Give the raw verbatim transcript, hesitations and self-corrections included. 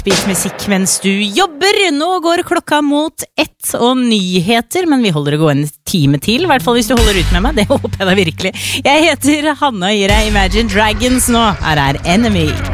Beatmusikk mens du jobber. Nå går klokka mot ett og nyheter, men vi holder det gå en time til, i hvert fall hvis du holder ut med meg, det håper jeg da virkelig. Jeg heter Hanna og gir deg Imagine Dragons nå, her er Enemy.